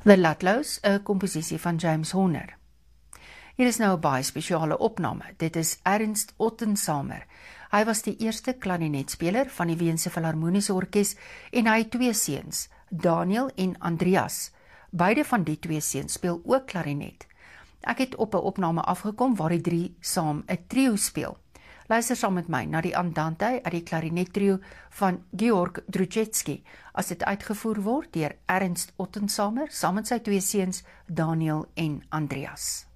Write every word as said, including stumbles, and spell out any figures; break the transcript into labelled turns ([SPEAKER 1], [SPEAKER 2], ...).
[SPEAKER 1] The Ludlows, 'n komposisie van James Horner. Hier is nou 'n baie spesiale opname. Dit is Ernst Ottensamer. Hy was die eerste klarinetspeler van die Weense Filharmoniese Orkees en hy het twee seuns, Daniel en Andreas. Beide van die twee seuns speel ook klarinet. Ek het op 'n opname afgekom waar die drie saam 'n trio speel. Luister saam met my na die Andante uit die klarinettrio van Georg Drujetski as dit uitgevoer word deur Ernst Ottensamer saam met sy twee seuns Daniel en Andreas.